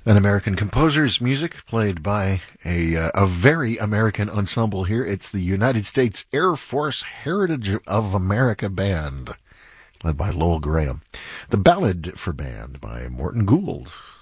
An American composer's music played by a very American ensemble here. It's the United States Air Force Heritage of America Band, led by Lowell Graham. The Ballad for Band by Morton Gould.